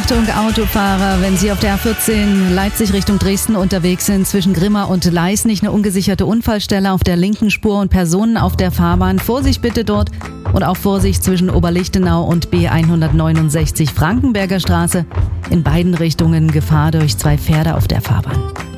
Achtung Autofahrer, wenn Sie auf der A14 Leipzig Richtung Dresden unterwegs sind, zwischen Grimma und Leisnig eine ungesicherte Unfallstelle auf der linken Spur und Personen auf der Fahrbahn. Vorsicht bitte dort und auch Vorsicht zwischen Oberlichtenau und B169 Frankenberger Straße. In beiden Richtungen Gefahr durch 2 Pferde auf der Fahrbahn.